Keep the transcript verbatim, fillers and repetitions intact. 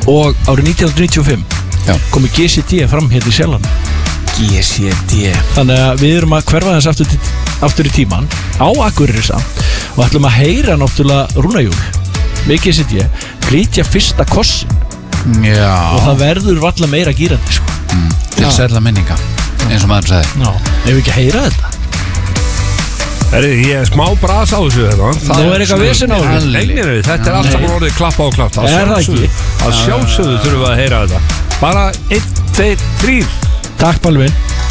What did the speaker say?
Og árið nítján hundruð níutíu og fimm Já. komi G C D fram hérna í Sjallanum. G C D. Þannig að við erum að hverfa þess aftur, til, aftur í tíman á Akureyri samt og ætlum að heyra náttúrulega Rúnar Júl með G C D flytja fyrsta kossin. Já. Og það verður valla meira gírandi sko. mm. Til sælla minninga eins og maður sagði. Já. Ef við ekki heyra þetta. Herri, ég er smá bras á þessu þetta. Það er eitthvað vesen á þessu. Nei, þetta er allt saman orðið klappa og klappa. Er það ekki? Að sjálfsögðu þurfum við að heyra þetta. Bara einn, tveir, þrír. Takk Balvin.